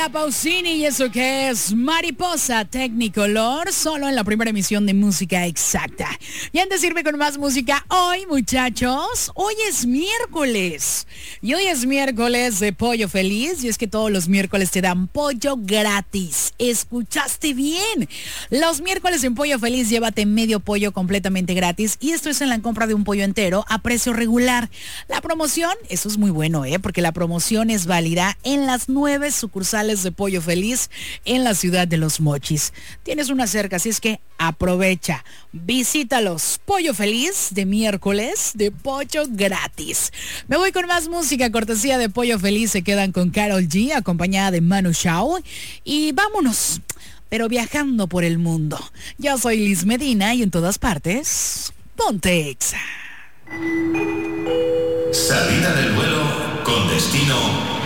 Paula Pausini y eso que es Mariposa Technicolor, solo en la primera emisión de Música Exacta. Y antes de irme con más música, hoy muchachos, hoy es miércoles. Y hoy es miércoles de Pollo Feliz, y es que todos los miércoles te dan pollo gratis. ¿Escuchaste bien? Los miércoles en Pollo Feliz llévate medio pollo completamente gratis, y esto es en la compra de un pollo entero a precio regular. La promoción, eso es muy bueno, porque la promoción es válida en las 9 sucursales de Pollo Feliz en la ciudad de Los Mochis. Tienes una cerca, así es que aprovecha, visítalos. Pollo Feliz de miércoles de pollo gratis. Me voy con más música, cortesía de Pollo Feliz. Se quedan con Karol G acompañada de Manu Chao y vámonos, pero viajando por el mundo. Yo soy Liz Medina y en todas partes, ponte Exa. Salida del vuelo con destino